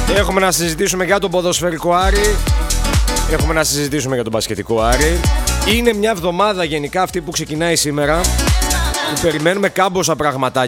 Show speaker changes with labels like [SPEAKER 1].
[SPEAKER 1] Έχουμε να συζητήσουμε για τον ποδοσφαιρικό Άρη. Έχουμε να συζητήσουμε για τον μπασκετικό Άρη. Είναι μια εβδομάδα γενικά αυτή που ξεκινάει σήμερα, που περιμένουμε κάμποσα πραγματάκια.